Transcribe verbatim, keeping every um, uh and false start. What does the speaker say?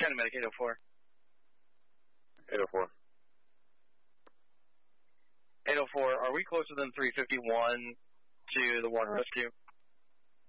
County Medic eight oh four. eight oh four. eight oh four, are we closer than three fifty-one to the Warren Rescue?